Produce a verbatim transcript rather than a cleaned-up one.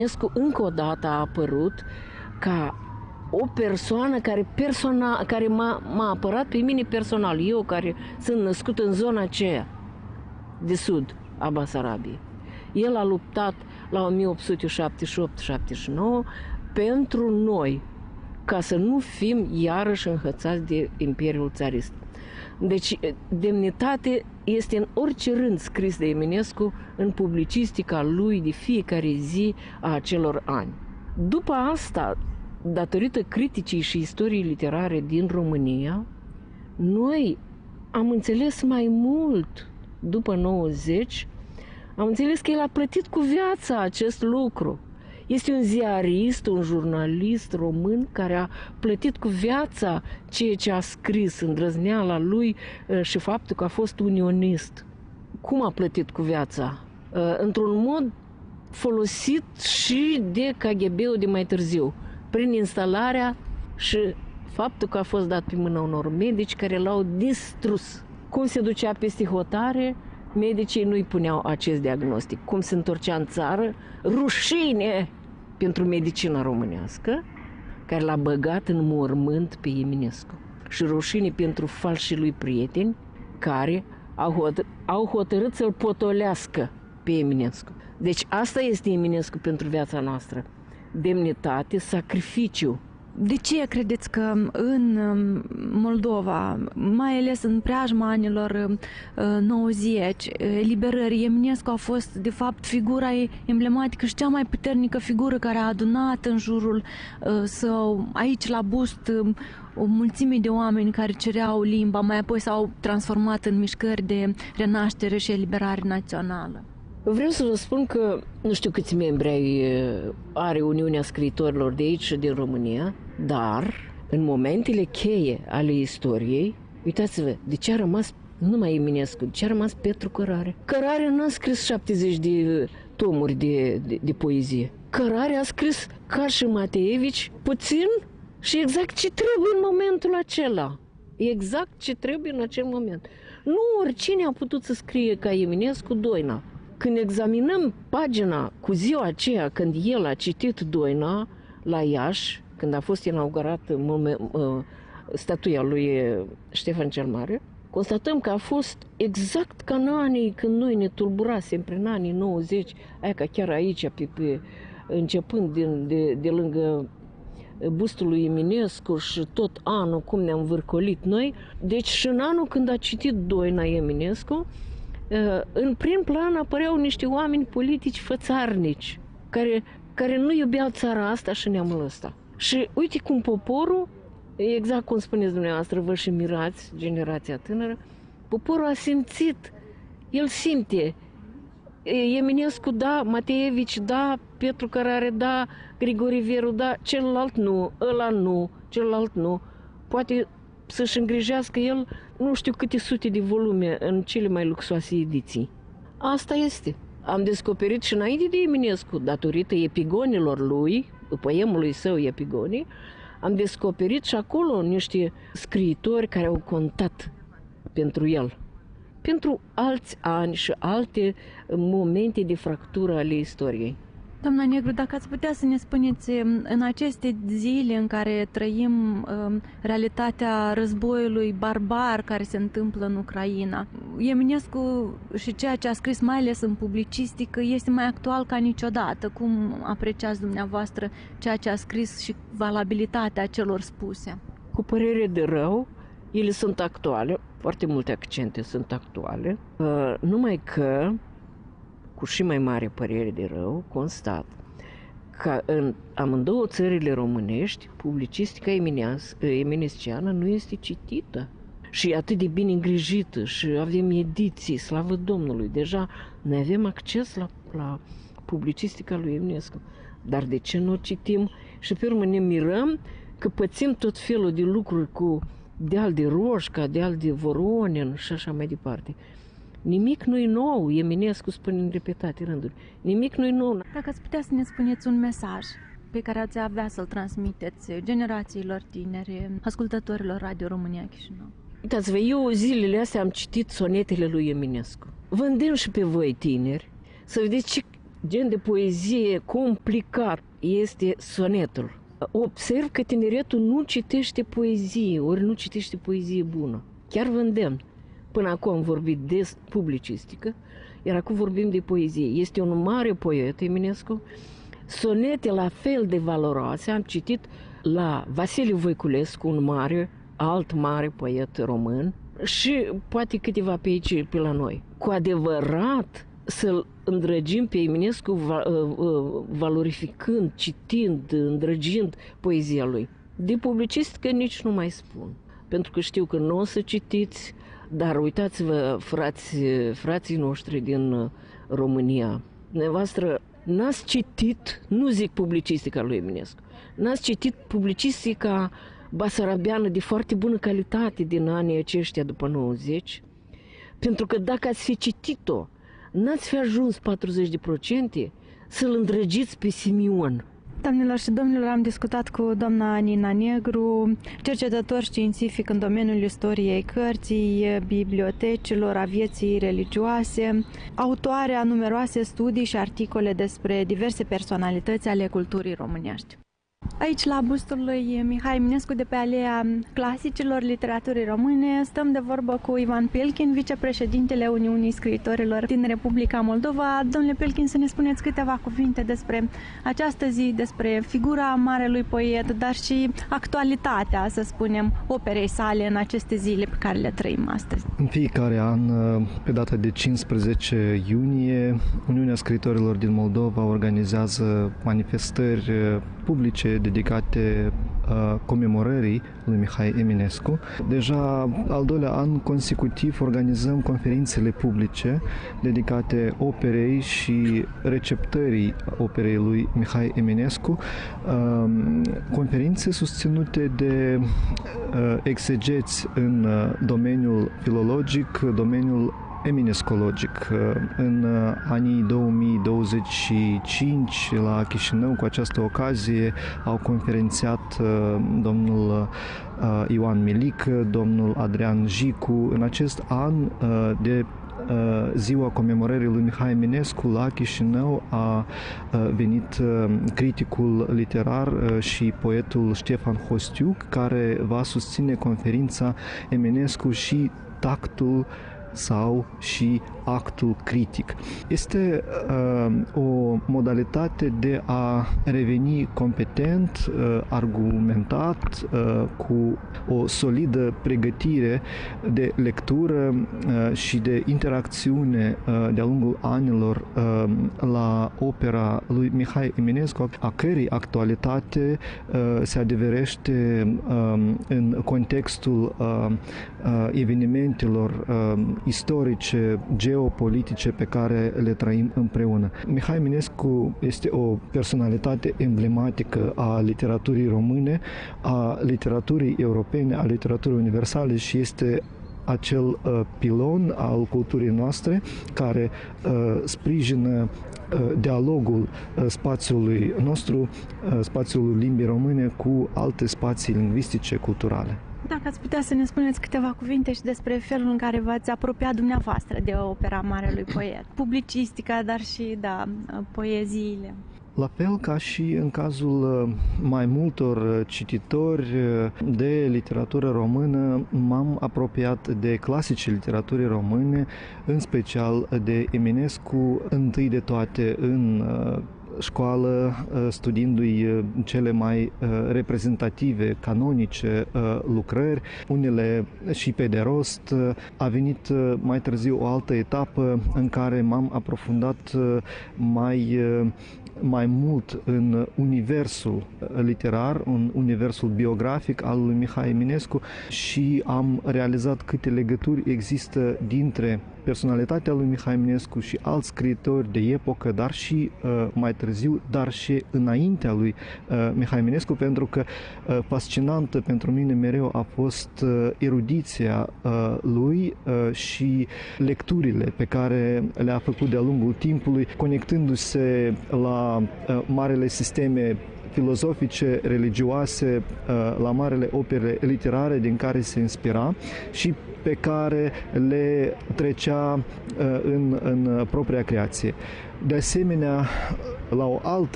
Eminescu încă o dată a apărut ca o persoană care, persona, care m-a, m-a apărat pe mine personal. Eu care sunt născut în zona aceea de sud a Basarabiei. El a luptat la o mie opt sute șaptezeci și opt șaptezeci și nouă pentru noi, ca să nu fim iarăși înhățați de Imperiul Țarist. Deci, demnitate este în orice rând scris de Eminescu în publicistica lui de fiecare zi a acelor ani. După asta, datorită criticii și istoriei literare din România, noi am înțeles mai mult după nouăzeci, am înțeles că el a plătit cu viața acest lucru. Este un ziarist, un jurnalist român care a plătit cu viața ceea ce a scris, îndrăzneala lui și faptul că a fost unionist. Cum a plătit cu viața? Într-un mod folosit și de K G B-ul de mai târziu, prin instalarea și faptul că a fost dat pe mâna unor medici care l-au distrus. Cum se ducea peste hotare, medicii nu-i puneau acest diagnostic. Cum se întorcea în țară, rușine pentru medicina românească, care l-a băgat în mormânt pe Eminescu. Și rușine pentru falșii lui prieteni, care au, hotăr- au hotărât să-l potolească pe Eminescu. Deci asta este Eminescu pentru viața noastră. Demnitate, sacrificiu. De ce credeți că în Moldova, mai ales în preajma anilor nouăzeci, eliberării, Eminescu a fost de fapt figura emblematică și cea mai puternică figură care a adunat în jurul său, aici la bust, o mulțime de oameni care cereau limba, mai apoi s-au transformat în mișcări de renaștere și eliberare națională? Vreau să vă spun că nu știu câți membri ai, are Uniunea Scriitorilor de aici și din România, dar în momentele cheie ale istoriei, uitați-vă, de ce a rămas nu numai Eminescu, de ce a rămas Petru Cărare. Cărare n-a scris șaptezeci de tomuri de, de, de poezie. Cărare a scris ca și Mateevici puțin și exact ce trebuie în momentul acela. Exact ce trebuie în acel moment. Nu oricine a putut să scrie ca Eminescu Doina. Când examinăm pagina cu ziua aceea când el a citit Doina la Iași, când a fost inaugurată statuia lui Ștefan cel Mare, constatăm că a fost exact ca în anii când noi ne tulburasem prin anii nouăzeci, aia ca chiar aici, pe, pe, începând din, de, de lângă bustul lui Eminescu și tot anul cum ne-am vârcolit noi. Deci și în anul când a citit Doina Eminescu, în prim plan apăreau niște oameni politici fățarnici, care, care nu iubeau țara asta și neamul ăsta. Și uite cum poporul, exact cum spuneți dumneavoastră, vă și mirați, generația tânără, poporul a simțit, el simte. Eminescu da, Mateevici da, Petru Cărare da, Grigore Veru da, celălalt nu, ăla nu, celălalt nu. Poate să-și îngrijească el nu știu câte sute de volume în cele mai luxoase ediții. Asta este. Am descoperit și înainte de Eminescu, datorită epigonilor lui, poemului său Epigonii, am descoperit și acolo niște scriitori care au contat pentru el. Pentru alți ani și alte momente de fractură ale istoriei. Doamna Negru, dacă ați putea să ne spuneți, în aceste zile în care trăim realitatea războiului barbar care se întâmplă în Ucraina, Eminescu și ceea ce a scris, mai ales în publicistică, este mai actual ca niciodată. Cum apreciați dumneavoastră ceea ce a scris și valabilitatea celor spuse? Cu părere de rău, ele sunt actuale, foarte multe accente sunt actuale, numai că cu și mai mare părere de rău, constat că în amândouă țările românești, publicistica eminesciană nu este citită și atât de bine îngrijită și avem ediții, slavă Domnului, deja noi avem acces la, la publicistica lui Eminescu. Dar de ce nu o citim? Și pe urmă ne mirăm că pățim tot felul de lucruri cu deal de Roșca, deal de Voronin și așa mai departe. Nimic nu-i nou, Eminescu spune în repetate rânduri. Nimic nu-i nou. Dacă ați putea să ne spuneți un mesaj pe care ați avea să-l transmiteți generațiilor tinere, ascultătorilor Radio România Chișinău. Uitați-vă, eu zilele astea am citit sonetele lui Eminescu. Vă îndemn și pe voi, tineri, să vedeți ce, gen de poezie complicat este sonetul. Observ că tineretul nu citește poezie, ori nu citește poezie bună. Chiar vă îndemn. Până acum am vorbit de publicistică, iar acum vorbim de poezie. Este un mare poet, Eminescu. Sonete la fel de valoroase am citit la Vasile Voiculescu, un mare, alt mare poet român, și poate câteva pe aici, pe la noi. Cu adevărat să-l îndrăgim pe Eminescu, valorificând, citind, îndrăgind poezia lui. De publicistică nici nu mai spun, pentru că știu că nu o să citiți, dar uitați-vă, frați, frații noștri din România, dumneavoastră n-ați citit, nu zic publicistica lui Eminescu, n-ați citit publicistica basarabeană de foarte bună calitate din anii aceștia după nouăzeci, pentru că dacă ați fi citit-o, n-ați fi ajuns patruzeci de procente să-l îndrăgiți pe Simion. Doamnelor și domnilor, am discutat cu doamna Nina Negru, cercetător științific în domeniul istoriei cărții, bibliotecilor, a vieții religioase, autoare a numeroase studii și articole despre diverse personalități ale culturii românești. Aici, la bustul lui Mihai Eminescu, de pe Alea Clasicilor Literaturii Române, stăm de vorbă cu Ivan Pelkin, vicepreședintele Uniunii Scriitorilor din Republica Moldova. Domnule Pelkin, să ne spuneți câteva cuvinte despre această zi, despre figura marelui poet, dar și actualitatea, să spunem, operei sale în aceste zile pe care le trăim astăzi. În fiecare an, pe data de cincisprezece iunie, Uniunea Scriitorilor din Moldova organizează manifestări publice dedicate uh, comemorării lui Mihai Eminescu. Deja al doilea an consecutiv organizăm conferințele publice dedicate operei și receptării operei lui Mihai Eminescu, uh, conferințe susținute de uh, exegeți în uh, domeniul filologic, domeniul eminescologic. În anii două mii douăzeci și cinci la Chișinău, cu această ocazie, au conferențiat domnul Ioan Milic, domnul Adrian Jicu. În acest an de ziua comemorării lui Mihai Eminescu, la Chișinău a venit criticul literar și poetul Ștefan Hostiuc, care va susține conferința Eminescu și tactul sau și actul critic. Este uh, o modalitate de a reveni competent, uh, argumentat, uh, cu o solidă pregătire de lectură uh, și de interacțiune uh, de-a lungul anilor uh, la opera lui Mihai Eminescu, a cărei actualitate uh, se adeverește uh, în contextul uh, uh, evenimentelor uh, istorice, geopolitice pe care le trăim împreună. Mihai Eminescu este o personalitate emblematică a literaturii române, a literaturii europene, a literaturii universale și este acel uh, pilon al culturii noastre care uh, sprijină uh, dialogul uh, spațiului nostru, uh, spațiul limbii române cu alte spații lingvistice, culturale. Dacă ați putea să ne spuneți câteva cuvinte și despre felul în care v-ați apropiat dumneavoastră de opera marelui poet, publicistica, dar și, da, poeziile. La fel ca și în cazul mai multor cititori de literatură română, m-am apropiat de clasicii literaturii române, în special de Eminescu, întâi de toate în școală, studiindu-i cele mai reprezentative, canonice lucrări, unele și pe de rost. A venit mai târziu o altă etapă în care m-am aprofundat mai mai mult în universul literar, în universul biografic al lui Mihai Eminescu și am realizat câte legături există dintre personalitatea lui Mihai Eminescu și alți scriitori de epocă, dar și uh, mai târziu, dar și înaintea lui uh, Mihai Eminescu, pentru că uh, fascinantă pentru mine mereu a fost uh, erudiția uh, lui uh, și lecturile pe care le-a făcut de-a lungul timpului, conectându-se la uh, marele sisteme filozofice, religioase, la marele opere literare din care se inspira și pe care le trecea în, în propria creație. De asemenea, la o altă